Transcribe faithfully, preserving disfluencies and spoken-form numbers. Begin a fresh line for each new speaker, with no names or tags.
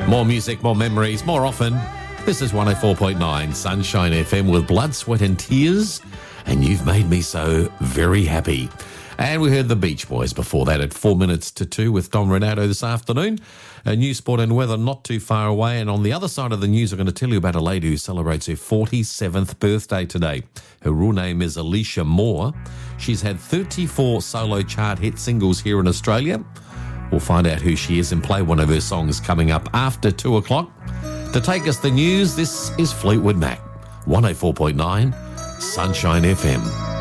More music, more memories, more often. This is one oh four point nine Sunshine F M with Blood, Sweat and Tears. And you've made me so very happy. And we heard the Beach Boys before that at four minutes to two with Dom Renato this afternoon. A new sport and weather not too far away. And on the other side of the news, I'm going to tell you about a lady who celebrates her forty-seventh birthday today. Her real name is Alicia Moore. She's had thirty-four solo chart hit singles here in Australia. We'll find out who she is and play one of her songs coming up after two o'clock. To take us the news, this is Fleetwood Mac, one oh four point nine Sunshine F M.